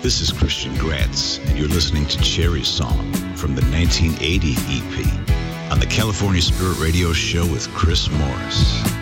This is Christian Gratz, and you're listening to Cherry Song from the 1980 EP on the California Spirit Radio Show with Chris Morris.